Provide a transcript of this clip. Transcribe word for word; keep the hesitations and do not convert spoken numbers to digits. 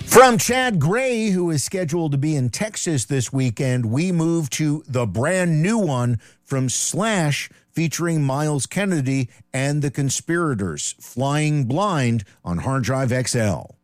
From Chad Gray, who is scheduled to be in Texas this weekend, we move to the brand new one from Slash, featuring Miles Kennedy and the Conspirators, Flying Blind, on Hard Drive X L.